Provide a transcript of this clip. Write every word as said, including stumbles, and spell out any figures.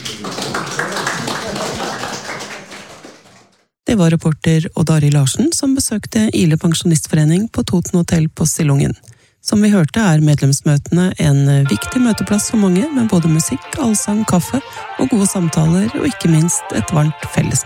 Det var reporter Odd Arild Larsen som besøkte Ile Pensjonistforening på Toten Hotel på Stillungen. Som vi hørte er medlemsmøtene en viktig møteplass for mange, med både musikk, allsang, kaffe og gode samtaler, og ikke minst et varmt fellesskap.